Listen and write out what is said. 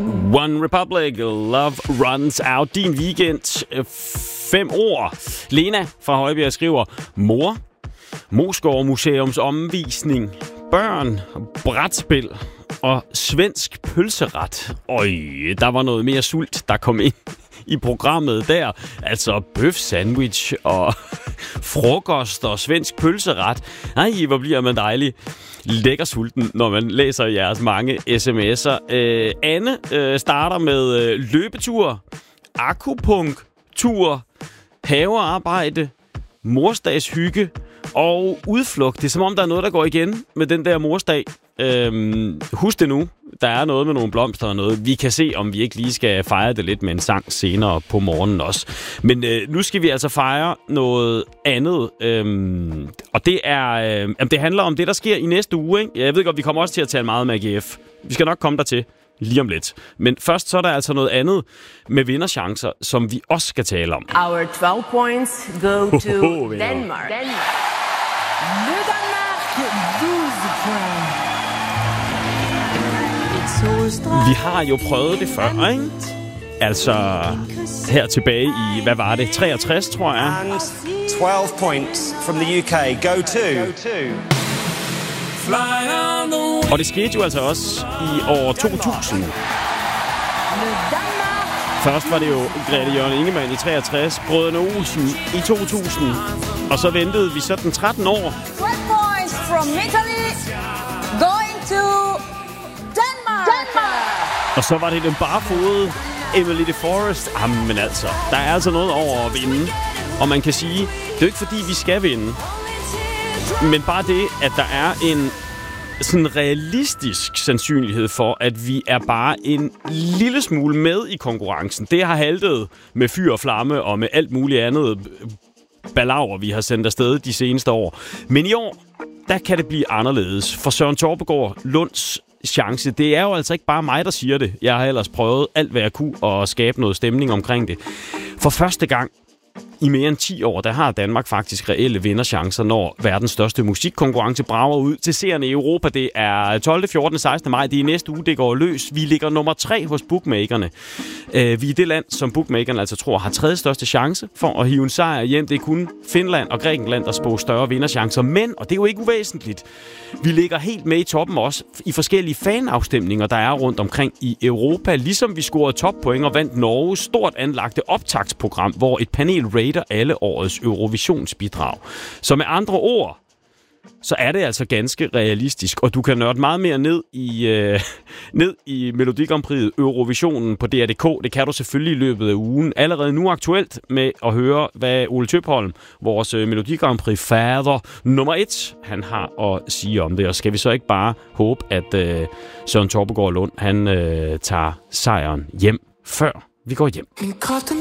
One Republic, Love Runs Out. Din weekend, 5 ord. Lena fra Højbjerg skriver: mor, Moskov Museums omvisning, børn, brætspil og svensk pølseret. Der var noget mere sult, der kom ind i programmet der. Altså bøf sandwich og frokost og svensk pølseret. Ej, hvor bliver man dejlig lækker sulten, når man læser jeres mange sms'er. Anne starter med løbetur, akupunktur, havearbejde, morsdagshygge og udflugt. Det er som om, der er noget, der går igen med den der morsdag. Husk det nu. Der er noget med nogle blomster og noget. Vi kan se, om vi ikke lige skal fejre det lidt med en sang senere på morgenen også. Men nu skal vi altså fejre noget andet. Og det er det handler om det, der sker i næste uge. Ikke? Jeg ved godt, vi kommer også til at tale meget med AGF. Vi skal nok komme der til lige om lidt. Men først så er der altså noget andet med vinderchancer, som vi også skal tale om. Our 12 points go to Denmark. Le Danmark, 12 points. Vi har jo prøvet det før, ikke? Altså her tilbage i, hvad var det, 63, tror jeg. And 12 points from the UK go to. Og det skete jo altså også i år 2000. Først var det jo Grete Jørgen Ingemann i 63, Brødrene Olsen i 2000. Og så ventede vi sådan 13 år. 12 points from Italy going to Denmark. Og så var det den barefodede Emily de Forest. Men altså, der er altså noget over at vinde. Og man kan sige, det er jo ikke fordi, vi skal vinde. Men bare det, at der er en sådan realistisk sandsynlighed for, at vi er bare en lille smule med i konkurrencen. Det har haltet med fyr og flamme og med alt muligt andet balaver, vi har sendt afsted de seneste år. Men i år, der kan det blive anderledes. For Søren Torpegaard Lunds chance, det er jo altså ikke bare mig, der siger det. Jeg har ellers prøvet alt, hvad jeg kunne at skabe noget stemning omkring det. For første gang i mere end 10 år, der har Danmark faktisk reelle vinderchancer, når verdens største musikkonkurrence brager ud til seerne i Europa. Det er 12., 14., 16. maj. Det er næste uge, det går løs. Vi ligger nummer 3 hos bookmakerne. Vi er det land, som bookmakerne altså tror har tredje største chance for at hive en sejr hjem. Det er kun Finland og Grækenland, der spår større vinderchancer. Men, og det er jo ikke uvæsentligt, vi ligger helt med i toppen også i forskellige fanafstemninger, der er rundt omkring i Europa. Ligesom vi scorede toppoint og vandt Norges stort anlagte optagsprogram, hvor et panel rater alle årets Eurovisionsbidrag. Så med andre ord, så er det altså ganske realistisk, og du kan nørde meget mere ned i Melodi Grand Prix Eurovisionen på DR.dk. Det kan du selvfølgelig i løbet af ugen. Allerede nu aktuelt med at høre, hvad Ole Tøpholm, vores Melodi Grand Prix fader nummer 1, han har at sige om det. Og skal vi så ikke bare håbe, at Søren Torpegaard Lund, han tager sejren hjem, før vi går hjem.